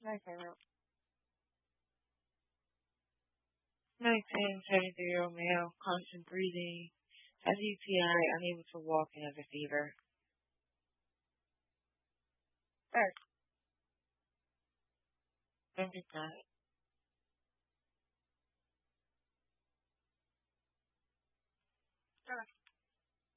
맞아요. 1973-year-old male, constant breathing, has UTI, unable to walk, and has a fever. Third, 29.